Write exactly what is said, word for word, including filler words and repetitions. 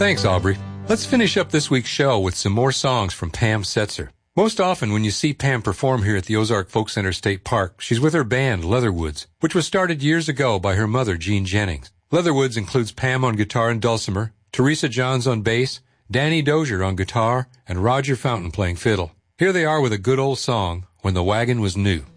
Thanks, Aubrey. Let's finish up this week's show with some more songs from Pam Setzer. Most often when you see Pam perform here at the Ozark Folk Center State Park, she's with her band, Leatherwoods, which was started years ago by her mother, Jean Jennings. Leatherwoods includes Pam on guitar and dulcimer, Teresa Johns on bass, Danny Dozier on guitar, and Roger Fountain playing fiddle. Here they are with a good old song, When the Wagon Was New.